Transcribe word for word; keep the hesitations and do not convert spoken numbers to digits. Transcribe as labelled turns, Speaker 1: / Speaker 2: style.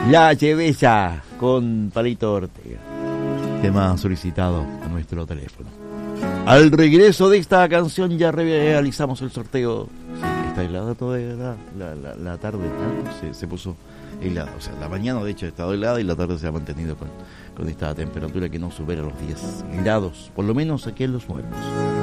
Speaker 1: La Lleveza con Palito Ortega. Tema solicitado a nuestro teléfono. Al regreso de esta canción ya realizamos el sorteo. Sí, está helada toda la, la, la, la tarde, ¿no? se, se puso helada. O sea, la mañana de hecho ha estado helada y la tarde se ha mantenido con, con esta temperatura que no supera los diez grados, por lo menos aquí en Los Muertos.